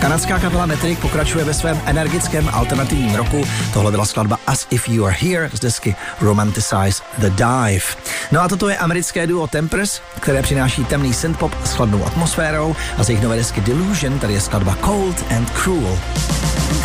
Kanadská kapela Metric pokračuje ve svém energickém alternativním roku. Tohle byla skladba As If You Are Here z desky Romanticize the Dive. No a toto je americké duo Tempers, které přináší temný synthpop s chladnou atmosférou a z jejich nové desky Delusion tady je skladba Cold and Cruel.